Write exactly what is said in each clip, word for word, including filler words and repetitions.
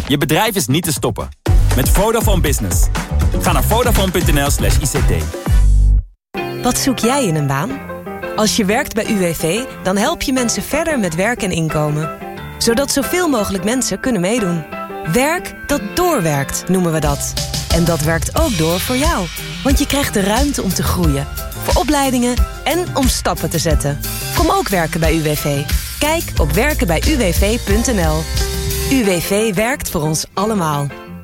Je bedrijf is niet te stoppen. Met Vodafone Business. Ga naar vodafone.nl slash ICT. Wat zoek jij in een baan? Als je werkt bij U W V, dan help je mensen verder met werk en inkomen. Zodat zoveel mogelijk mensen kunnen meedoen. Werk dat doorwerkt, noemen we dat. En dat werkt ook door voor jou. Want je krijgt de ruimte om te groeien. Voor opleidingen en om stappen te zetten. Kom ook werken bij U W V. Kijk op werken bij u w v punt n l. U W V werkt voor ons allemaal.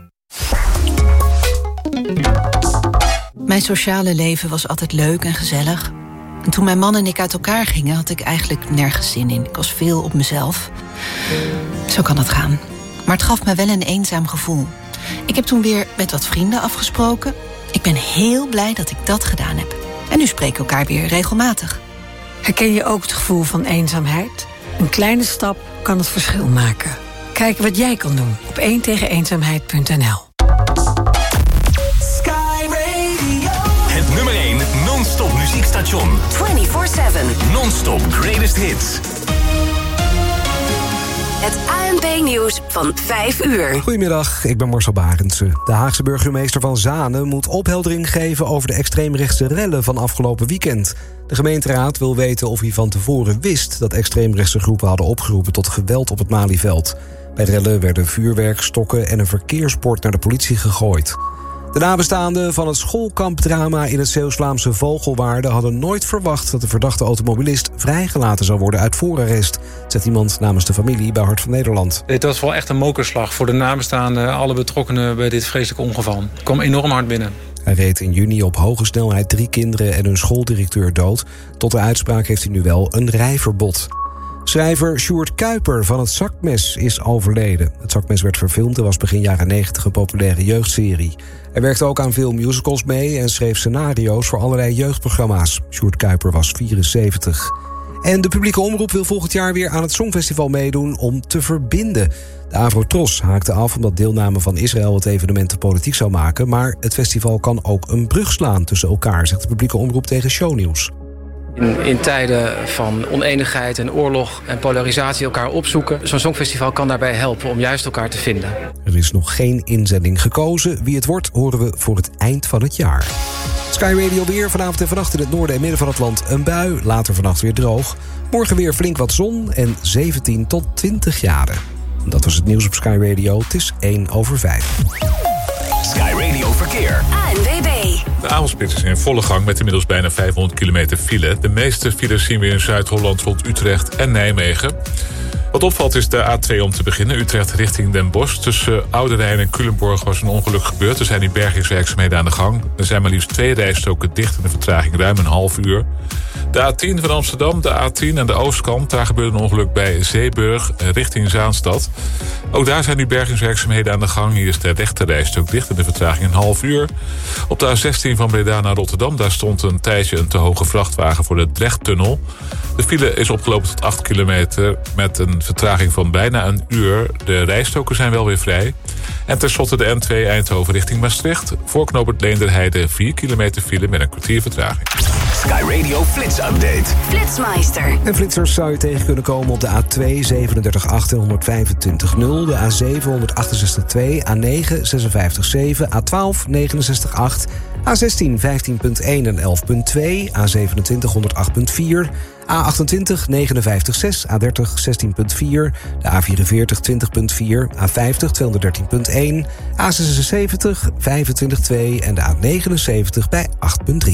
Mijn sociale leven was altijd leuk en gezellig. En toen mijn man en ik uit elkaar gingen, had ik eigenlijk nergens zin in. Ik was veel op mezelf. Zo kan het gaan. Maar het gaf me wel een eenzaam gevoel. Ik heb toen weer met wat vrienden afgesproken. Ik ben heel blij dat ik dat gedaan heb. En nu spreken we elkaar weer regelmatig. Herken je ook het gevoel van eenzaamheid? Een kleine stap kan het verschil maken. Kijk wat jij kan doen op één tegen eenzaamheid punt n l. Het nummer één non-stop muziekstation. vierentwintig zeven. Non-stop greatest hits. Het A N P-nieuws van vijf uur. Goedemiddag, ik ben Marcel Barendse. De Haagse burgemeester van Zanen moet opheldering geven over de extreemrechtse rellen van afgelopen weekend. De gemeenteraad wil weten of hij van tevoren wist dat extreemrechtse groepen hadden opgeroepen tot geweld op het Malieveld. Bij rellen werden vuurwerk, stokken en een verkeersbord naar de politie gegooid. De nabestaanden van het schoolkampdrama in het Zeeuws-Vlaamse Vogelwaarde hadden nooit verwacht dat de verdachte automobilist vrijgelaten zou worden uit voorarrest, zegt iemand namens de familie bij Hart van Nederland. Dit was wel echt een mokerslag voor de nabestaanden, alle betrokkenen bij dit vreselijke ongeval. Het kwam enorm hard binnen. Hij reed in juni op hoge snelheid drie kinderen en hun schooldirecteur dood. Tot de uitspraak heeft hij nu wel een rijverbod. Schrijver Sjoerd Kuiper van Het Zakmes is overleden. Het Zakmes werd verfilmd en was begin jaren negentig een populaire jeugdserie. Hij werkte ook aan veel musicals mee en schreef scenario's voor allerlei jeugdprogramma's. Sjoerd Kuiper was vierenzeventig. En de publieke omroep wil volgend jaar weer aan het Songfestival meedoen om te verbinden. De Avrotros haakte af omdat deelname van Israël het evenement te politiek zou maken. Maar het festival kan ook een brug slaan tussen elkaar, zegt de publieke omroep tegen Shownieuws. In, in tijden van oneenigheid en oorlog en polarisatie elkaar opzoeken. Zo'n songfestival kan daarbij helpen om juist elkaar te vinden. Er is nog geen inzending gekozen. Wie het wordt, horen we voor het eind van het jaar. Sky Radio weer. Vanavond en vannacht in het noorden en midden van het land een bui. Later vannacht weer droog. Morgen weer flink wat zon en zeventien tot twintig graden. Dat was het nieuws op Sky Radio. Het is één over vijf. Sky Radio Verkeer. A N W B. De avondspits is in volle gang met inmiddels bijna vijfhonderd kilometer file. De meeste files zien we in Zuid-Holland rond Utrecht en Nijmegen. Wat opvalt is de A twee om te beginnen. Utrecht richting Den Bosch. Tussen Oude Rijn en Culemborg was een ongeluk gebeurd. Er zijn die bergingswerkzaamheden aan de gang. Er zijn maar liefst twee rijstroken dicht en de vertraging ruim een half uur. De A tien van Amsterdam, de A tien en de oostkant. Daar gebeurde een ongeluk bij Zeeburg richting Zaanstad. Ook daar zijn nu bergingswerkzaamheden aan de gang. Hier is de rechter rijstrook dicht en de vertraging een half uur. Op de A zestien van Breda naar Rotterdam. Daar stond een tijdje een te hoge vrachtwagen voor de Drechttunnel. De file is opgelopen tot acht kilometer met een vertraging van bijna een uur. De rijstroken zijn wel weer vrij. En tenslotte de N twee Eindhoven richting Maastricht. Voor knooppunt Leenderheide vier kilometer file met een kwartier vertraging. Sky Radio Flits Update. Flitsmeister. En flitsers zou je tegen kunnen komen op de A twee zevenendertig acht en honderdvijfentwintig nul, de A zeven honderdachtenzestig twee, A negen zesenvijftig zeven, A twaalf negenenzestig acht, A zestien vijftien punt één en elf punt twee, A zevenentwintig honderdacht punt vier, A achtentwintig negenenvijftig zes, A dertig zestien punt vier, de A vierenveertig twintig punt vier, A vijftig tweehonderddertien punt één, A zesenzeventig vijfentwintig punt twee en de A negenenzeventig bij acht punt drie.